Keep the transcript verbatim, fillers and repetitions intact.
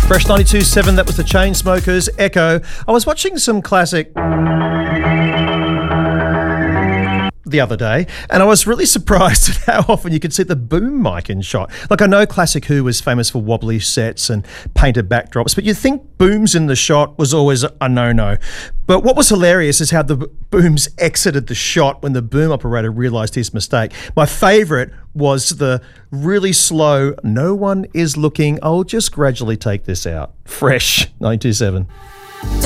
Fresh ninety-two point seven, that was the Chainsmokers, Echo. I was watching some classic the other day, and I was really surprised at how often you could see the boom mic in shot. Like, I know Classic Who was famous for wobbly sets and painted backdrops, but you'd think booms in the shot was always a no-no. But what was hilarious is how the booms exited the shot when the boom operator realised his mistake. My favourite was the really slow, no one is looking, I'll just gradually take this out. Fresh ninety-two point seven.